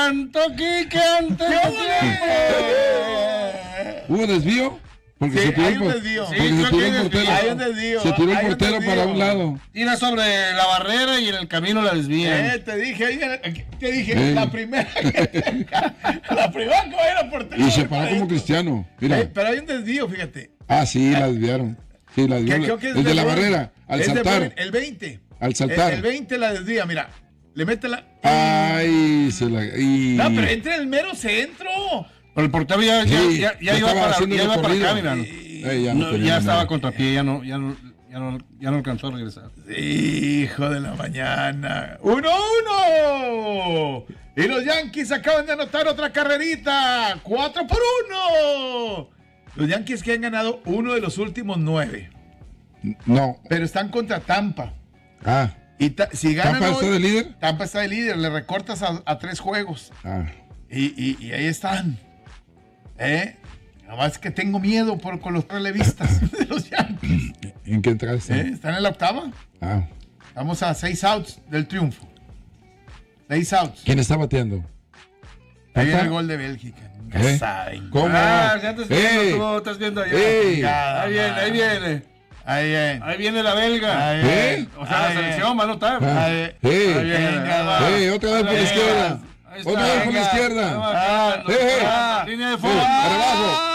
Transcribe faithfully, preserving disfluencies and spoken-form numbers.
Santo Quique ante ¿Hubo desvío? Porque Sí, se tiró hay el un por- desvío. porque Sí, se creo tiró que el hay portero. desvío. Hay un desvío. Se tiró el hay un portero desvío. para un lado. Tira sobre la barrera y en el camino la desvían. Eh, te dije, ahí viene- te dije, Sí. la primera que la primera que va a ir a portero. Y se paró como cristiano. Mira. Eh, pero hay un desvío, fíjate. Ah, sí, la desviaron. Sí, la Que desviaron. creo que es Desde de la Bruin. barrera, al Es de saltar. Bruin, el veinte. Al saltar. El, el veinte la desvía, mira. Le mete la. Ay, se la. Y... No, pero entra en el mero centro. Pero el portero ya, ya, Sí, ya, ya ya iba estaba para, haciendo ya iba para recorrido. acá, mira. Eh, ya no No, tenía ya nada. estaba contra pie, ya no, ya no, ya no, ya no alcanzó a regresar. Hijo de la mañana. ¡Uno, uno! Y los Yankees acaban de anotar otra carrerita. ¡Cuatro por uno! Los Yankees que han ganado uno de los últimos nueve. No. Pero están contra Tampa. Ah. Y ta- si ganan ¿Tampa hoy, está de líder? Tampa está de líder. Le recortas a, a tres juegos. Ah. Y, y- y ahí están. ¿Eh? Nada más que tengo miedo por, con los relevistas de los Yankees. ¿En qué entraste? ¿Eh? ¿Están en la octava? Ah. Vamos a seis outs del triunfo. Seis outs. ¿Quién está bateando? Ahí viene ¿Tampa? el gol de Bélgica. Nunca ¿Eh? saben. ¿Cómo? Ah, ya te estoy ¡Ey! viendo, tú estás viendo allá. ¡Ey! Ahí viene, ahí viene. Ahí viene. Ahí viene la belga. Ahí ¿Eh? viene. O sea, la Ahí selección va a anotar. Ah. Ahí- ¡Ey! Ahí viene. Venga, ahí va. ¡Ey! Otra vez por la Ahí izquierda. está. Ahí está. Otra vez por la Venga. izquierda. Ah, ¡Eh! ah, línea de ¡Eh! fondo. ¡Para abajo!